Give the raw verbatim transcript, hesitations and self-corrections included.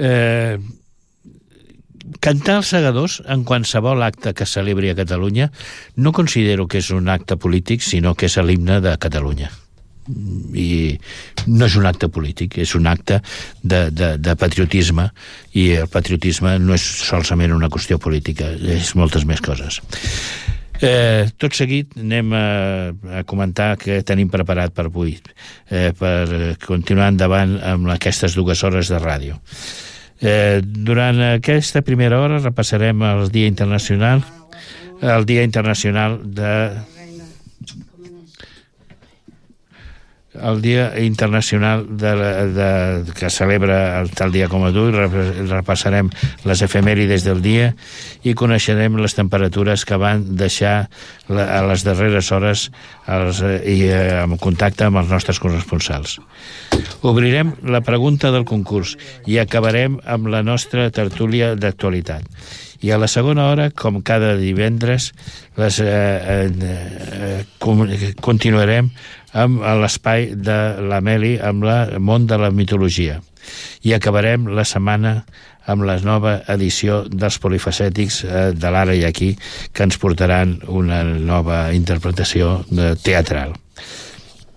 Eh, cantar els segadors en qualsevol acte que es celebri a Catalunya no considero que és un acte polític, sinó que és l'himne de Catalunya. I no és un acte polític, és un acte de, de, de patriotisme, i el patriotisme no és solament una qüestió política, és moltes més coses. Eh, tot seguit anem a, a comentar què tenim preparat per avui, eh, per continuar endavant amb aquestes dues hores de ràdio. Eh, durant aquesta primera hora repassarem el Dia Internacional, el Dia Internacional de el Dia Internacional de, de, que celebra el tal dia com avui. Repassarem les efemèrides del dia i coneixerem les temperatures que van deixar la, a les darreres hores els, i eh, en contacte amb els nostres corresponsals. Obrirem la pregunta del concurs i acabarem amb la nostra tertúlia d'actualitat. I a la segona hora, com cada divendres, les, eh, eh, com, continuarem amb l'espai de l'Ameli, amb el món de la mitologia. I acabarem la setmana amb la nova edició dels polifacètics eh, de l'Ara i Aquí, que ens portaran una nova interpretació teatral.